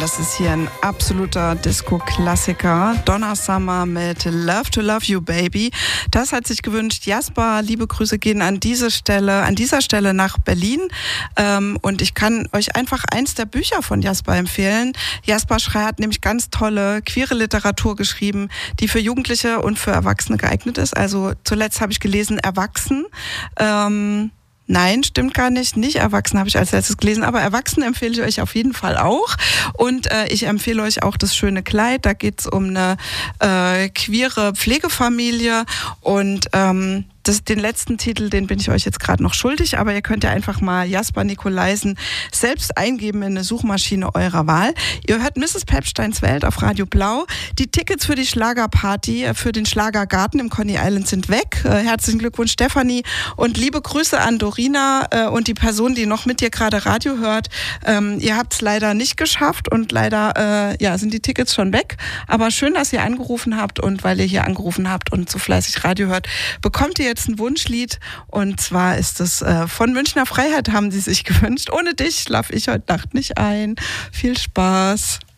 Das ist hier ein absoluter Disco-Klassiker. Donna Summer mit Love to Love You Baby. Das hat sich gewünscht Jasper. Liebe Grüße gehen an dieser Stelle nach Berlin. Und ich kann euch einfach eins der Bücher von Jasper empfehlen. Jasper Schrey hat nämlich ganz tolle queere Literatur geschrieben, die für Jugendliche und für Erwachsene geeignet ist. Also zuletzt habe ich gelesen Erwachsen. Nein, stimmt gar nicht. Nicht Erwachsene habe ich als letztes gelesen, aber Erwachsene empfehle ich euch auf jeden Fall auch. Und ich empfehle euch auch Das schöne Kleid. Da geht es um eine queere Pflegefamilie und den letzten Titel, den bin ich euch jetzt gerade noch schuldig, aber ihr könnt ja einfach mal Jasper Nicolaisen selbst eingeben in eine Suchmaschine eurer Wahl. Ihr hört Mrs. Pepsteins Welt auf Radio Blau. Die Tickets für die Schlagerparty, für den Schlagergarten im Coney Island sind weg. Herzlichen Glückwunsch, Stefanie, und liebe Grüße an Dorina und die Person, die noch mit dir gerade Radio hört. Ihr habt es leider nicht geschafft und leider sind die Tickets schon weg. Aber schön, dass ihr angerufen habt, und weil ihr hier angerufen habt und so fleißig Radio hört, bekommt ihr jetzt ein Wunschlied, und zwar ist es von Münchner Freiheit, haben sie sich gewünscht. Ohne dich schlaf ich heute Nacht nicht ein. Viel Spaß.